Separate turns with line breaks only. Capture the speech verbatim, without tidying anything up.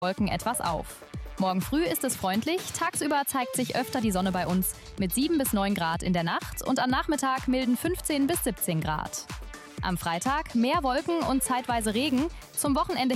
Wolken etwas auf. Morgen früh ist es freundlich, tagsüber zeigt sich öfter die Sonne bei uns mit sieben bis neun Grad in der Nacht und am Nachmittag milden fünfzehn bis siebzehn Grad. Am Freitag mehr Wolken und zeitweise Regen, zum Wochenende